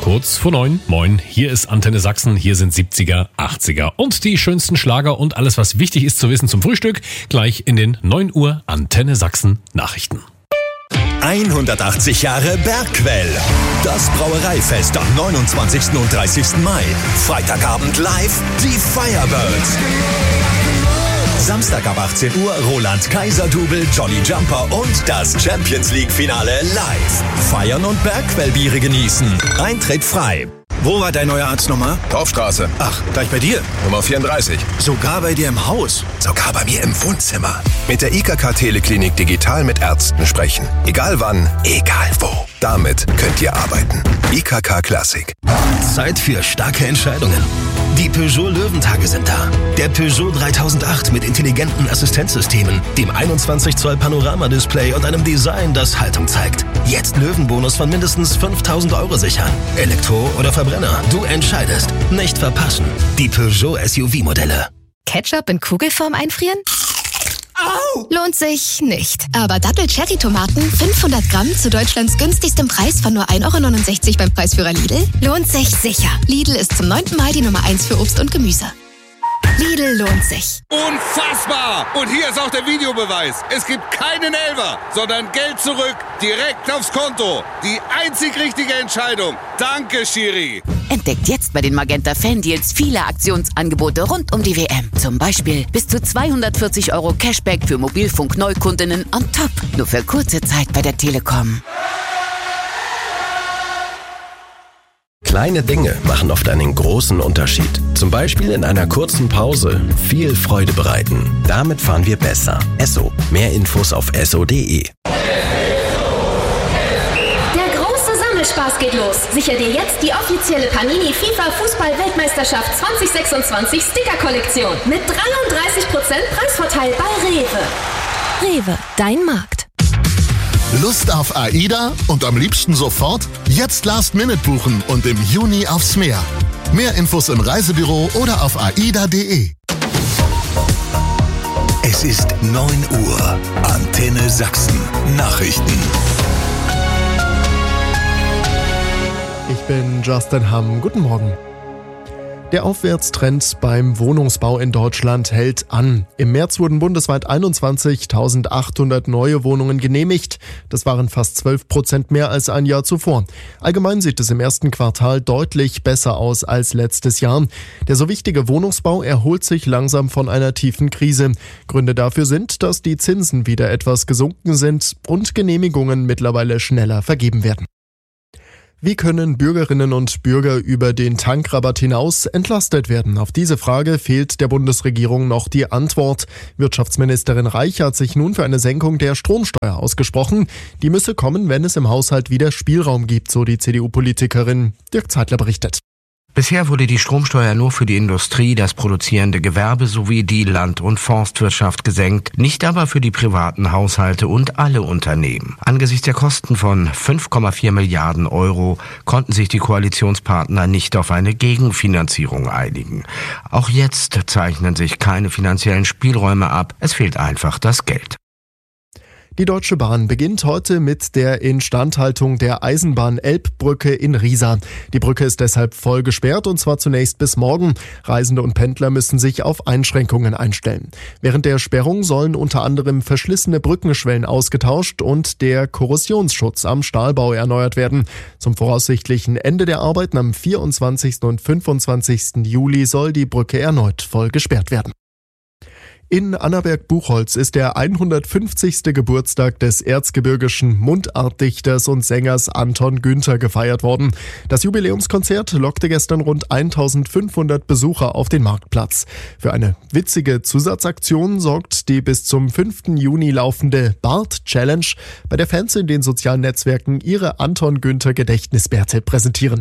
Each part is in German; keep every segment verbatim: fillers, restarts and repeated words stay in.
Kurz vor neun. Moin, hier ist Antenne Sachsen, hier sind siebziger, achtziger und die schönsten Schlager und alles, was wichtig ist zu wissen zum Frühstück, gleich in den neun Uhr Antenne Sachsen Nachrichten. hundertachtzig Jahre Bergquell. Das Brauereifest am neunundzwanzigsten und dreißigsten Mai. Freitagabend live, die Firebirds. Samstag ab achtzehn Uhr Roland Kaiser-Double, Jolly Jumper und das Champions League-Finale live. Feiern und Bergquellbiere genießen. Eintritt frei. Wo war dein neuer Arzt nochmal? Dorfstraße. Ach, gleich bei dir? Nummer vierunddreißig. Sogar bei dir im Haus? Sogar bei mir im Wohnzimmer. Mit der I K K-Teleklinik digital mit Ärzten sprechen. Egal wann, egal wo. Damit könnt ihr arbeiten. I K K Classic. Zeit für starke Entscheidungen. Die Peugeot Löwentage sind da. Der Peugeot dreitausendacht mit intelligenten Assistenzsystemen, dem einundzwanzig Zoll Panoramadisplay und einem Design, das Haltung zeigt. Jetzt Löwenbonus von mindestens fünftausend Euro sichern. Elektro oder Verbrenner, du entscheidest. Nicht verpassen. Die Peugeot S U V-Modelle. Ketchup in Kugelform einfrieren? Au! Lohnt sich nicht. Aber Dattel-Cherry-Tomaten, fünfhundert Gramm zu Deutschlands günstigstem Preis von nur ein Euro neunundsechzig beim Preisführer Lidl, lohnt sich sicher. Lidl ist zum neunten Mal die Nummer eins für Obst und Gemüse. Lidl lohnt sich. Unfassbar! Und hier ist auch der Videobeweis. Es gibt keinen Elfer, sondern Geld zurück, direkt aufs Konto. Die einzig richtige Entscheidung. Danke, Schiri. Entdeckt jetzt bei den Magenta Fan-Deals viele Aktionsangebote rund um die W M. Zum Beispiel bis zu zweihundertvierzig Euro Cashback für Mobilfunk-Neukundinnen on top. Nur für kurze Zeit bei der Telekom. Kleine Dinge machen oft einen großen Unterschied. Zum Beispiel in einer kurzen Pause viel Freude bereiten. Damit fahren wir besser. Esso. Mehr Infos auf esso punkt de. Der große Sammelspaß geht los. Sicher dir jetzt die offizielle Panini FIFA Fußball-Weltmeisterschaft zwanzig sechsundzwanzig Sticker-Kollektion. Mit dreiunddreißig Prozent Preisvorteil bei Rewe. Rewe, dein Markt. Lust auf AIDA und am liebsten sofort? Jetzt Last-Minute buchen und im Juni aufs Meer. Mehr Infos im Reisebüro oder auf aida punkt de. Es ist neun Uhr. Antenne Sachsen. Nachrichten. Ich bin Justin Hamm. Guten Morgen. Der Aufwärtstrend beim Wohnungsbau in Deutschland hält an. Im März wurden bundesweit einundzwanzigtausendachthundert neue Wohnungen genehmigt. Das waren fast zwölf Prozent mehr als ein Jahr zuvor. Allgemein sieht es im ersten Quartal deutlich besser aus als letztes Jahr. Der so wichtige Wohnungsbau erholt sich langsam von einer tiefen Krise. Gründe dafür sind, dass die Zinsen wieder etwas gesunken sind und Genehmigungen mittlerweile schneller vergeben werden. Wie können Bürgerinnen und Bürger über den Tankrabatt hinaus entlastet werden? Auf diese Frage fehlt der Bundesregierung noch die Antwort. Wirtschaftsministerin Reich hat sich nun für eine Senkung der Stromsteuer ausgesprochen. Die müsse kommen, wenn es im Haushalt wieder Spielraum gibt, so die C D U-Politikerin. Dirk Zeitler berichtet. Bisher wurde die Stromsteuer nur für die Industrie, das produzierende Gewerbe sowie die Land- und Forstwirtschaft gesenkt, nicht aber für die privaten Haushalte und alle Unternehmen. Angesichts der Kosten von fünf Komma vier Milliarden Euro konnten sich die Koalitionspartner nicht auf eine Gegenfinanzierung einigen. Auch jetzt zeichnen sich keine finanziellen Spielräume ab, es fehlt einfach das Geld. Die Deutsche Bahn beginnt heute mit der Instandhaltung der Eisenbahn-Elbbrücke in Riesa. Die Brücke ist deshalb voll gesperrt und zwar zunächst bis morgen. Reisende und Pendler müssen sich auf Einschränkungen einstellen. Während der Sperrung sollen unter anderem verschlissene Brückenschwellen ausgetauscht und der Korrosionsschutz am Stahlbau erneuert werden. Zum voraussichtlichen Ende der Arbeiten am vierundzwanzigsten und fünfundzwanzigsten Juli soll die Brücke erneut voll gesperrt werden. In Annaberg-Buchholz ist der hundertfünfzigste Geburtstag des erzgebirgischen Mundartdichters und Sängers Anton Günther gefeiert worden. Das Jubiläumskonzert lockte gestern rund eintausendfünfhundert Besucher auf den Marktplatz. Für eine witzige Zusatzaktion sorgt die bis zum fünften Juni laufende Bart-Challenge, bei der Fans in den sozialen Netzwerken ihre Anton Günther Gedächtnisbärte präsentieren.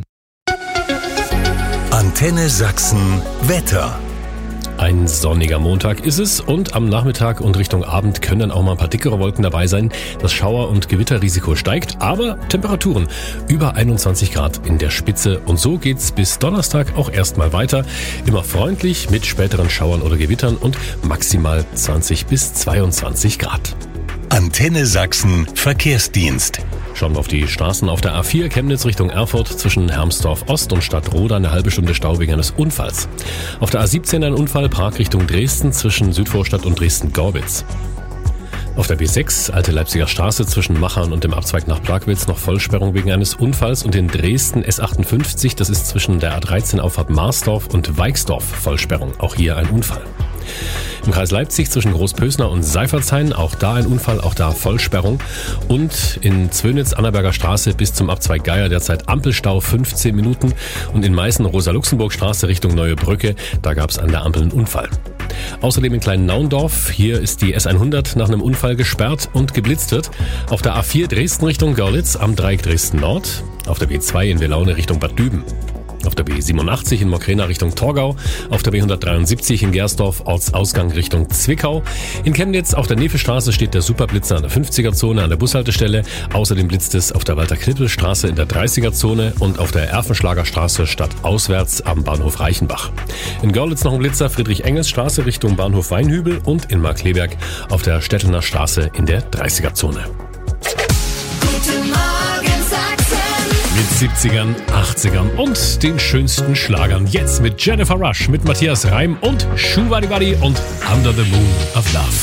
Antenne Sachsen Wetter. Ein sonniger Montag ist es und am Nachmittag und Richtung Abend können dann auch mal ein paar dickere Wolken dabei sein. Das Schauer- und Gewitterrisiko steigt, aber Temperaturen über einundzwanzig Grad in der Spitze. Und so geht's bis Donnerstag auch erstmal weiter. Immer freundlich mit späteren Schauern oder Gewittern und maximal zwanzig bis zweiundzwanzig Grad. Antenne Sachsen Verkehrsdienst. Schauen wir auf die Straßen auf der A vier Chemnitz Richtung Erfurt zwischen Hermsdorf Ost und Stadtroda eine halbe Stunde Stau wegen eines Unfalls. Auf der A siebzehn ein Unfall Prag Richtung Dresden zwischen Südvorstadt und Dresden-Gorbitz. Auf der B sechs, Alte Leipziger Straße zwischen Machern und dem Abzweig nach Plagwitz noch Vollsperrung wegen eines Unfalls und in Dresden S achtundfünfzig, das ist zwischen der A dreizehn Auffahrt Marsdorf und Weixdorf Vollsperrung, auch hier ein Unfall. Im Kreis Leipzig zwischen Großpösner und Seifertshain, auch da ein Unfall, auch da Vollsperrung. Und in Zwönitz-Annaberger Straße bis zum Abzweig Geier derzeit Ampelstau fünfzehn Minuten und in Meißen Rosa-Luxemburg-Straße Richtung Neue Brücke, da gab es an der Ampel einen Unfall. Außerdem in Klein-Naundorf, hier ist die S hundert nach einem Unfall gesperrt und geblitzt wird. Auf der A vier Dresden Richtung Görlitz am Dreieck Dresden Nord, auf der B zwei in Welaune Richtung Bad Düben. Auf der B siebenundachtzig in Mokrena Richtung Torgau, auf der B hundertdreiundsiebzig in Gersdorf Ortsausgang Richtung Zwickau. In Chemnitz auf der Nefe-Straße steht der Superblitzer an der fünfziger-Zone an der Bushaltestelle. Außerdem blitzt es auf der Walter-Knittel-Straße in der dreißiger-Zone und auf der Erfenschlager-Straße stadtauswärts am Bahnhof Reichenbach. In Görlitz noch ein Blitzer Friedrich-Engels-Straße Richtung Bahnhof Weinhübel und in Markkleeberg auf der Stettener Straße in der dreißiger-Zone. Mit siebzigern, achtzigern und den schönsten Schlagern. Jetzt mit Jennifer Rush, mit Matthias Reim und Shuvadivadi und Under the Moon of Love.